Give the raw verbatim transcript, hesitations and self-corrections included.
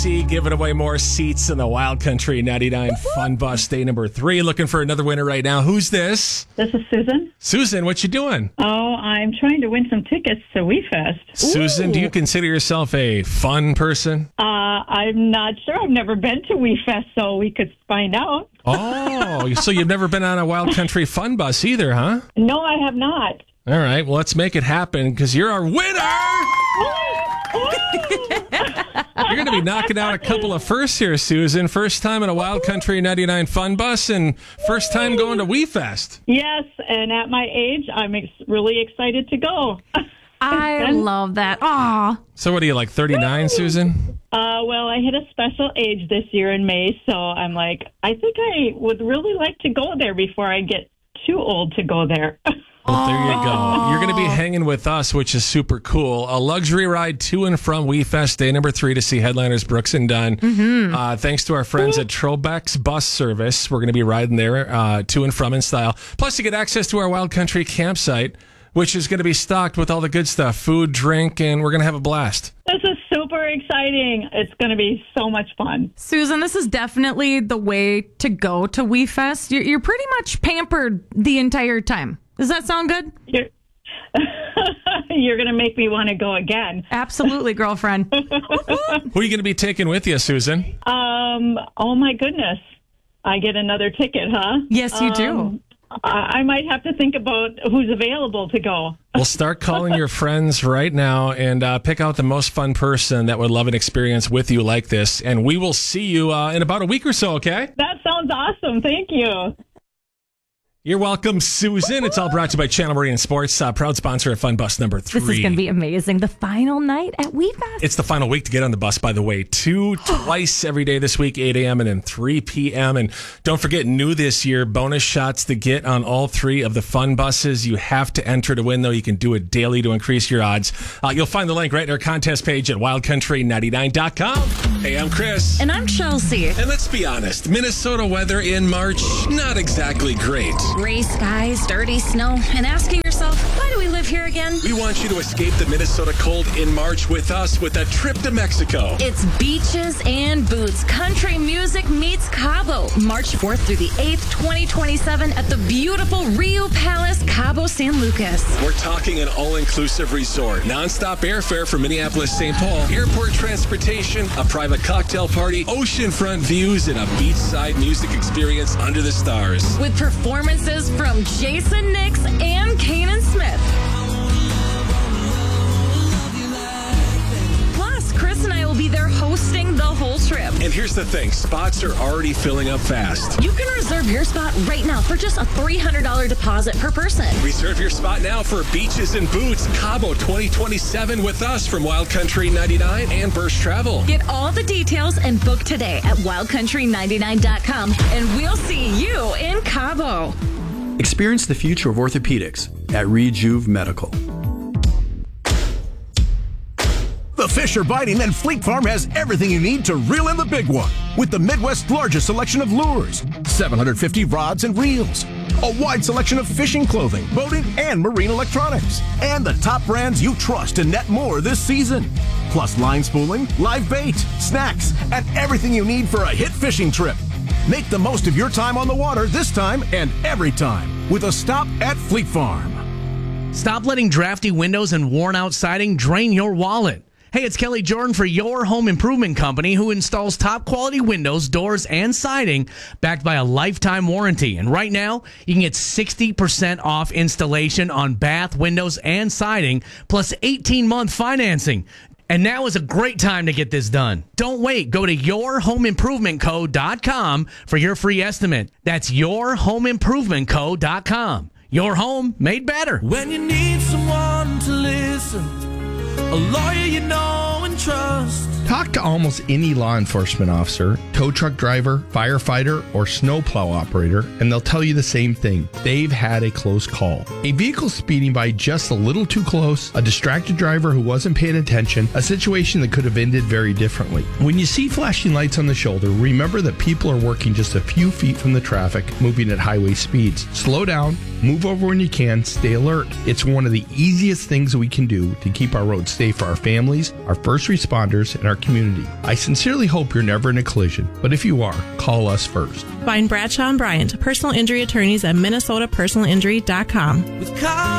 Giving away more seats in the Wild Country ninety-nine Fun Bus Day number three. Looking for another winner right now. Who's this? This is Susan. Susan, what you doing? Oh, I'm trying to win some tickets to WeFest. Susan, Ooh. do you consider yourself a fun person? Uh, I'm not sure. I've never been to WeFest, so we could find out. Oh, so you've never been on a Wild Country Fun Bus either, huh? No, I have not. All right, well, let's make it happen because you're our winner! You're going to be knocking out a couple of firsts here, Susan. First time in a Wild Country ninety-nine Fun Bus and first time going to WeFest. Yes, and at my age, I'm ex- really excited to go. I love that. Aw. So what are you, like thirty-nine, Susan? Uh, well, I hit a special age this year in May, so I'm like, I think I would really like to go there before I get too old to go there. Well, there you go. You're going to be hanging with us, which is super cool. A luxury ride to and from WeFest Day number three to see headliners Brooks and Dunn. Mm-hmm. Uh, thanks to our friends at Trobeck's Bus Service. We're going to be riding there uh, to and from in style. Plus, you get access to our Wild Country campsite, which is going to be stocked with all the good stuff, food, drink, and we're going to have a blast. This is super exciting. It's going to be so much fun. Susan, this is definitely the way to go to WeFest. You're, you're pretty much pampered the entire time. Does that sound good? You're, You're going to make me want to go again. Absolutely, girlfriend. Who are you going to be taking with you, Susan? Um. Oh, my goodness. I get another ticket, huh? Yes, you do. Um, I, I might have to think about who's available to go. We'll start calling your friends right now and uh, pick out the most fun person that would love an experience with you like this. And we will see you uh, in about a week or so, okay? That sounds awesome. Thank you. You're welcome, Susan. It's all brought to you by Channel Marine Sports, uh, proud sponsor of Fun Bus number three. This is going to be amazing. The final night at WeFest. It's the final week to get on the bus, by the way. Two, twice every day this week, eight a.m. and then three p.m. And don't forget, new this year, bonus shots to get on all three of the Fun Buses. You have to enter to win, though. You can do it daily to increase your odds. Uh, you'll find the link right in our contest page at wild country ninety-nine dot com. Hey, I'm Chris. And I'm Chelsea. And let's be honest, Minnesota weather in March, not exactly great. Gray skies, dirty snow, and asking yourself, why do we live here again? We want you to escape the Minnesota cold in March with us with a trip to Mexico. It's beaches and boots. Country music meets Cabo. March fourth through the eighth, twenty twenty-seven at the beautiful Rio Palace, Cabo San Lucas. We're talking an all-inclusive resort. Non-stop airfare from Minneapolis, Saint Paul. Airport transportation, a private cocktail party, oceanfront views, and a beachside music experience under the stars. With performances from Jason Nix and Kanan Smith. Plus, Chris and I will be there hosting the whole trip. And here's the thing, spots are already filling up fast. You can reserve your spot right now for just a three hundred dollars deposit per person. Reserve your spot now for Beaches and Boots Cabo twenty twenty-seven with us from Wild Country ninety-nine and Burst Travel. Get all the details and book today at wild country ninety-nine dot com, and we'll see you in Cabo. Experience the future of orthopedics at Rejuve Medical. The fish are biting, and Fleet Farm has everything you need to reel in the big one. With the Midwest's largest selection of lures, seven hundred fifty rods and reels, a wide selection of fishing clothing, boating, and marine electronics, and the top brands you trust to net more this season. Plus line spooling, live bait, snacks, and everything you need for a hit fishing trip. Make the most of your time on the water this time and every time with a stop at Fleet Farm. Stop letting drafty windows and worn-out siding drain your wallet. Hey, it's Kelly Jordan for Your Home Improvement Company, who installs top-quality windows, doors, and siding backed by a lifetime warranty. And right now, you can get sixty percent off installation on bath, windows, and siding, plus eighteen-month financing. And now is a great time to get this done. Don't wait. Go to your home improvement co dot com for your free estimate. That's your home improvement co dot com. Your home made better. When you need someone to listen, a lawyer you know and trust. Talk to almost any law enforcement officer, tow truck driver, firefighter, or snowplow operator, and they'll tell you the same thing. They've had a close call. A vehicle speeding by just a little too close, a distracted driver who wasn't paying attention, a situation that could have ended very differently. When you see flashing lights on the shoulder, remember that people are working just a few feet from the traffic, moving at highway speeds. Slow down, move over when you can, stay alert. It's one of the easiest things we can do to keep our roads safe for our families, our first responders, and our community. I sincerely hope you're never in a collision, but if you are, call us first. Find Bradshaw and Bryant, personal injury attorneys at minnesota personal injury dot com. With car-